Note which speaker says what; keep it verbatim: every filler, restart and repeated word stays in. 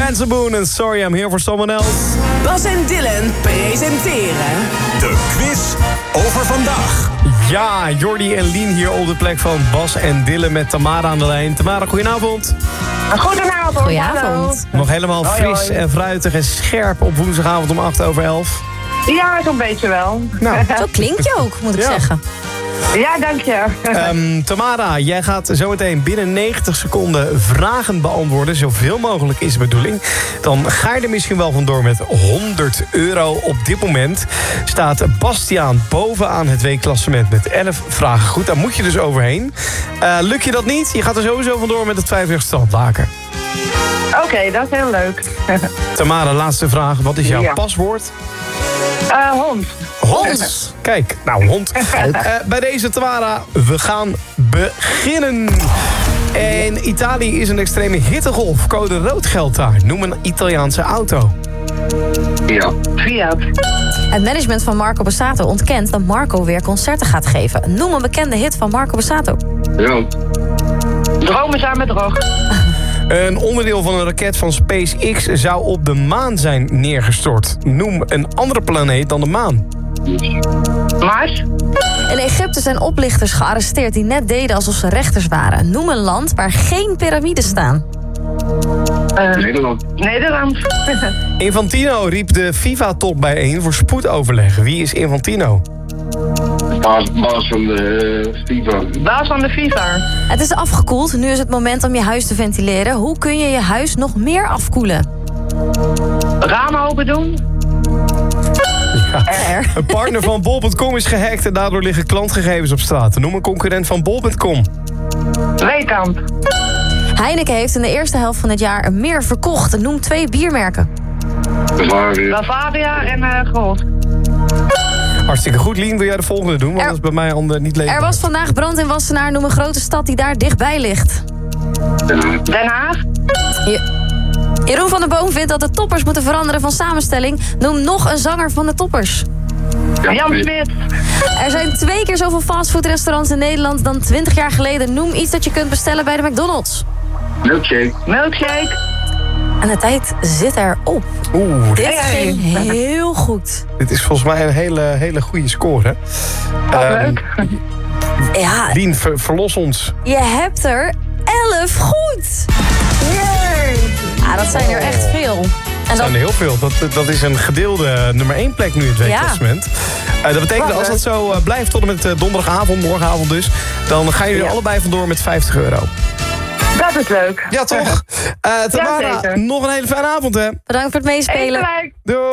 Speaker 1: Benson Boone en Sorry I'm Here for Someone Else.
Speaker 2: Bas en Dylan presenteren
Speaker 3: de quiz over vandaag.
Speaker 1: Ja, Jordi en Lien hier op de plek van Bas en Dylan met Tamara aan de lijn. Tamara, goedenavond.
Speaker 4: Goedenavond.
Speaker 5: Goedenavond.
Speaker 1: Nog helemaal
Speaker 4: hoi,
Speaker 1: fris
Speaker 4: hoi.
Speaker 1: en fruitig en scherp op woensdagavond om acht over elf.
Speaker 4: Ja, zo'n beetje wel.
Speaker 1: Nou,
Speaker 5: Zo klink je ook, moet ik
Speaker 1: Ja.
Speaker 5: zeggen.
Speaker 4: Ja, dank je.
Speaker 1: Um, Tamara, jij gaat zometeen binnen negentig seconden vragen beantwoorden. Zoveel mogelijk is de bedoeling. Dan ga je er misschien wel vandoor met honderd euro. Op dit moment staat Bastiaan bovenaan het weekklassement met elf vragen goed. Daar moet je dus overheen. Uh, lukt je dat niet? Je gaat er sowieso vandoor met het vijftig strandlaken.
Speaker 4: Oké, okay, dat is heel leuk.
Speaker 1: Tamara, laatste vraag. Wat is jouw
Speaker 4: Ja.
Speaker 1: paswoord?
Speaker 4: Uh, hond.
Speaker 1: Hond. Kijk, nou hond. Uh, bij deze Tamara, we gaan beginnen. En Italië is een extreme hittegolf. Code rood geldt daar. Noem een Italiaanse auto.
Speaker 4: Ja. Fiat.
Speaker 5: Het management van Marco Borsato ontkent dat Marco weer concerten gaat geven. Noem een bekende hit van Marco Borsato.
Speaker 4: Ja. Dromen zijn met droog.
Speaker 1: Een onderdeel van een raket van SpaceX zou op de maan zijn neergestort. Noem een andere planeet dan de maan.
Speaker 4: Mars.
Speaker 5: In Egypte zijn oplichters gearresteerd die net deden alsof ze rechters waren. Noem een land waar geen piramides staan.
Speaker 4: Uh, Nederland. Nederland.
Speaker 1: Infantino riep de FIFA-top bijeen voor spoedoverleg. Wie is Infantino?
Speaker 6: Baas, baas van de uh, FIFA.
Speaker 4: Baas van de FIFA.
Speaker 5: Het is afgekoeld, nu is het moment om je huis te ventileren. Hoe kun je je huis nog meer afkoelen?
Speaker 4: Ramen open doen.
Speaker 1: Ja.
Speaker 5: Er.
Speaker 1: Een partner van bol punt com is gehackt en daardoor liggen klantgegevens op straat. Noem een concurrent van bol punt com.
Speaker 4: Weekamp.
Speaker 5: Heineken heeft in de eerste helft van het jaar meer verkocht. Noem twee biermerken.
Speaker 6: Bavaria.
Speaker 4: Bavaria en uh, Groot.
Speaker 1: Hartstikke goed, Lien. Wil jij de volgende doen? Want
Speaker 5: Er-
Speaker 1: dat is bij mij ander niet leefbaar.
Speaker 5: Er was vandaag brand in Wassenaar. Noem een grote stad die daar dichtbij ligt.
Speaker 4: Den Haag.
Speaker 5: Je- Jeroen van der Boom vindt dat de toppers moeten veranderen van samenstelling. Noem nog een zanger van de toppers.
Speaker 4: Jan Smit.
Speaker 5: Er zijn twee keer zoveel fastfoodrestaurants in Nederland dan twintig jaar geleden. Noem iets dat je kunt bestellen bij de McDonald's.
Speaker 6: Milkshake.
Speaker 4: Milkshake.
Speaker 5: En de tijd zit erop.
Speaker 1: Oeh,
Speaker 5: Dit
Speaker 4: Hey.
Speaker 5: ging heel goed.
Speaker 1: dit is volgens mij een hele, hele goede score.
Speaker 4: Wat
Speaker 1: Ehm,
Speaker 4: leuk.
Speaker 5: Ja,
Speaker 1: Lien, ver- verlos ons.
Speaker 5: je hebt er elf goed.
Speaker 4: Yay.
Speaker 5: Ja, dat zijn er echt veel. En
Speaker 1: Dat
Speaker 5: dan,
Speaker 1: zijn er heel veel. Dat, dat is een gedeelde nummer één plek nu in het weekklassement. Uh, dat betekent dat als dat zo uh, blijft tot en met uh, donderdagavond, morgenavond dus... dan gaan jullie
Speaker 4: Ja.
Speaker 1: allebei vandoor met vijftig euro.
Speaker 4: Dat is leuk.
Speaker 1: Ja, toch? Uh, Tamara,
Speaker 4: zeker.
Speaker 1: nog een hele fijne avond, hè?
Speaker 5: bedankt voor het
Speaker 4: Even
Speaker 5: meespelen.
Speaker 4: gelijk.
Speaker 1: Doei!